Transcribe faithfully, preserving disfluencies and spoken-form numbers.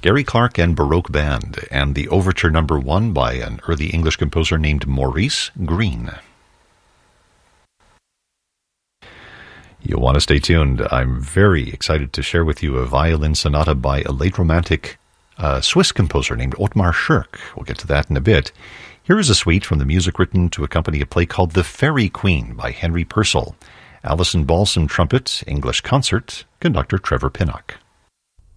Gary Clark and Baroque Band, and the Overture Number One by an early English composer named Maurice Green. You'll want to stay tuned. I'm very excited to share with you a violin sonata by a late Romantic uh, Swiss composer named Ottmar Schirk. We'll get to that in a bit. Here is a suite from the music written to accompany a play called The Fairy Queen by Henry Purcell. Alison Balsam trumpet, English concert, conductor Trevor Pinnock.